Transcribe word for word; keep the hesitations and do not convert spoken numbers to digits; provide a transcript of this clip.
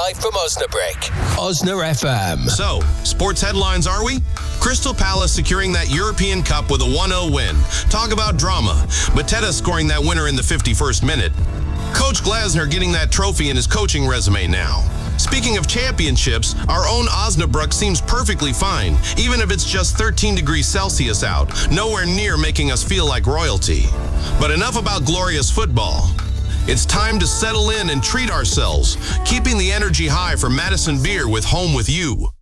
live from Osnabrück. Osna F M. So, sports headlines are we? Crystal Palace securing that European Cup with a one oh win. Talk about drama. Mateta scoring that winner in the fifty-first minute. Coach Glasner getting that trophy in his coaching resume now. Speaking of championships, our own Osnabrück seems perfectly fine, even if it's just thirteen degrees Celsius out, nowhere near making us feel like royalty. But enough about glorious football. It's time to settle in and treat ourselves, keeping the energy high for Madison Beer with Home With You.